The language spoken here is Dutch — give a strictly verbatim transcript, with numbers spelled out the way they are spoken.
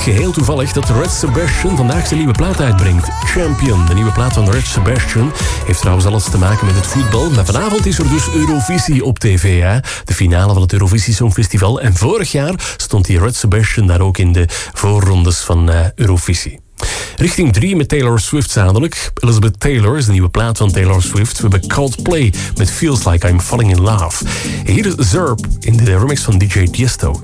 geheel toevallig dat Red Sebastian vandaag zijn nieuwe plaat uitbrengt. Champion, de nieuwe plaat van Red Sebastian, heeft trouwens alles te maken met het voetbal. Maar vanavond is er dus Eurovisie op tv, hè? De finale van het Eurovisie Songfestival. En vorig jaar stond die Red Sebastian daar ook in de voorrondes van uh, Eurovisie. Richting drie met Taylor Swift zadelijk. Elizabeth Taylor is de nieuwe plaat van Taylor Swift. We hebben Coldplay met Feels Like I'm Falling in Love. Hier is Zerb in de remix van D J Tiesto.